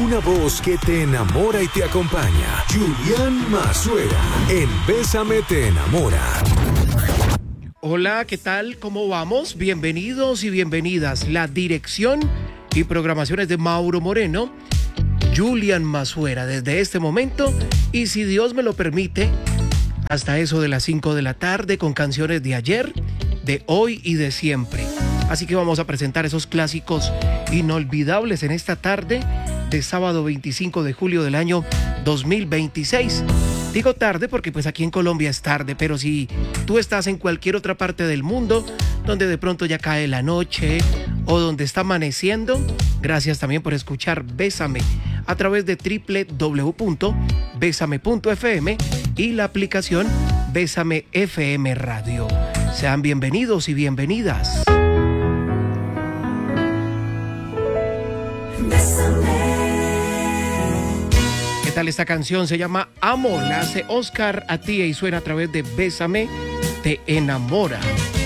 Una voz que te enamora y te acompaña. Julián Mazuera en Bésame te enamora. Hola, ¿qué tal? ¿Cómo vamos? Bienvenidos y bienvenidas. La dirección y programaciones de Mauro Moreno, Julián Mazuera, desde este momento y si Dios me lo permite, hasta eso de las 5 de la tarde con canciones de ayer, de hoy y de siempre. Así que vamos a presentar esos clásicos inolvidables en esta tarde de sábado 25 de julio del año 2026. Digo tarde porque pues aquí en Colombia es tarde, pero si tú estás en cualquier otra parte del mundo donde de pronto ya cae la noche o donde está amaneciendo, gracias también por escuchar Bésame a través de www.besame.fm y la aplicación Bésame FM Radio. Sean bienvenidos y bienvenidas. ¿Qué tal esta canción? Se llama Amo, la hace Oscar Atía y suena a través de Bésame te enamora.